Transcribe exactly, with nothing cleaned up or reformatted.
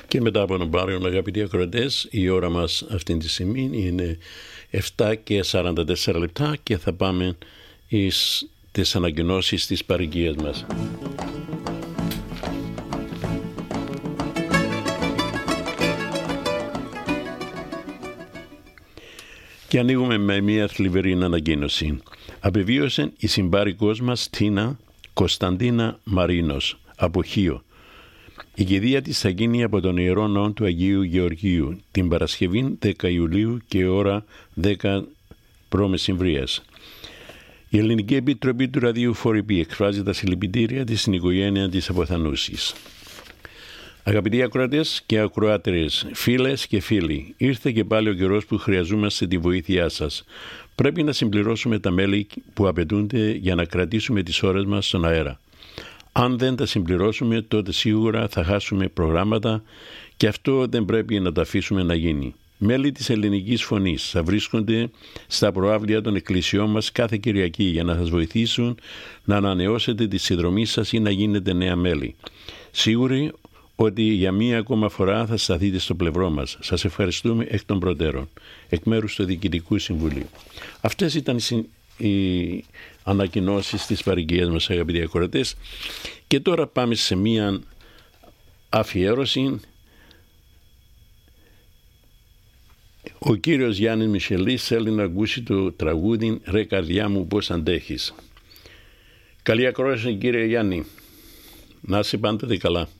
Και μετά από τον Πάριον, αγαπητοί ακροατές, η ώρα μας αυτή τη στιγμή είναι επτά και σαράντα τέσσερα λεπτά και θα πάμε εις τις ανακοινώσεις της παροικίας μας. Και ανοίγουμε με μια θλιβερή ανακοίνωση. Απεβίωσε η συμπάρικος μας Τίνα Κωνσταντίνα Μαρίνος από Χίο. Η κηδεία της θα γίνει από τον Ιερό Ναό του Αγίου Γεωργίου την Παρασκευή δέκα Ιουλίου και ώρα δέκα π.Μ. Η Ελληνική Επιτροπή του Ραδίου Φορυπή εκφράζει τα συλληπιτήρια της στην οικογένεια της αποθανούσης. Αγαπητοί ακροατές και ακροάτερες, φίλες και φίλοι, ήρθε και πάλι ο καιρός που χρειαζόμαστε τη βοήθειά σας. Πρέπει να συμπληρώσουμε τα μέλη που απαιτούνται για να κρατήσουμε τις ώρες μας στον αέρα. Αν δεν τα συμπληρώσουμε, τότε σίγουρα θα χάσουμε προγράμματα και αυτό δεν πρέπει να το αφήσουμε να γίνει. Μέλη της Ελληνικής Φωνής θα βρίσκονται στα προάβλια των εκκλησιών μας κάθε Κυριακή για να σας βοηθήσουν να ανανεώσετε τη συνδρομή σας ή να γίνετε νέα μέλη. Σίγουροι ότι για μία ακόμα φορά θα σταθείτε στο πλευρό μας. Σας ευχαριστούμε εκ των προτέρων, εκ μέρους του Διοικητικού Συμβουλίου. Αυτές ήταν οι ανακοινώσεις της παροικίας μας, αγαπητοί ακροατές. Και τώρα πάμε σε μία αφιέρωση. Ο κύριος Γιάννης Μισελής θέλει να ακούσει το τραγούδι «Ρε καρδιά μου πώς αντέχεις». Καλή ακρόαση, κύριε Γιάννη. Να είσαι πάντοτε καλά.